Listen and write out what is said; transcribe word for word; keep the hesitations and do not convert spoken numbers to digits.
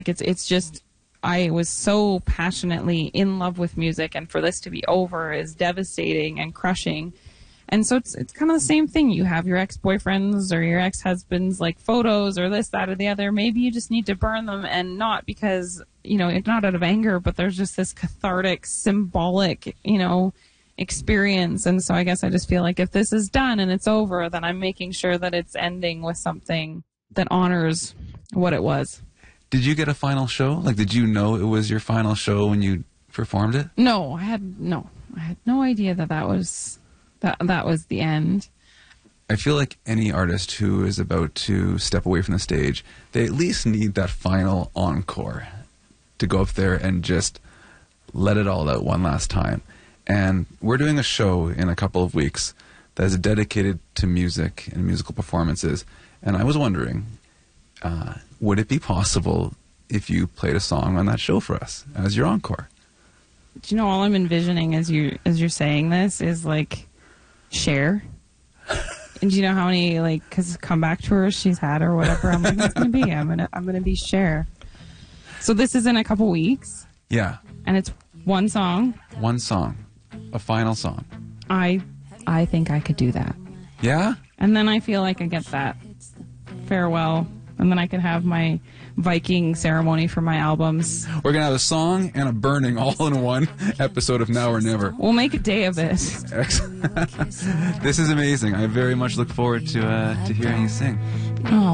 It's it's just, I was so passionately in love with music, and for this to be over is devastating and crushing. And so it's it's kind of the same thing. You have your ex-boyfriends or your ex-husbands, like, photos or this, that, or the other. Maybe you just need to burn them, and not because, you know, it's not out of anger, but there's just this cathartic, symbolic, you know, experience. And so I guess I just feel like if this is done and it's over, then I'm making sure that it's ending with something that honors what it was. Did you get a final show? Like, did you know it was your final show when you performed it? No, I had no. I had no idea that that was that that was the end. I feel like any artist who is about to step away from the stage, they at least need that final encore to go up there and just let it all out one last time. And we're doing a show in a couple of weeks that is dedicated to music and musical performances. And I was wondering, uh, would it be possible if you played a song on that show for us as your encore? Do you know, all I'm envisioning as you as you're saying this is like Cher. And do you know how many like cause comeback tours she's had or whatever? I'm like, it's gonna be. I'm gonna I'm gonna be Cher. So this is in a couple weeks. Yeah. And it's one song. One song. A final song. I I think I could do that. Yeah? And then I feel like I get that farewell. And then I could have my Viking ceremony for my albums. We're going to have a song and a burning all in one episode of Now or Never. We'll make a day of it. This is amazing. I very much look forward to uh, to hearing you sing. Oh.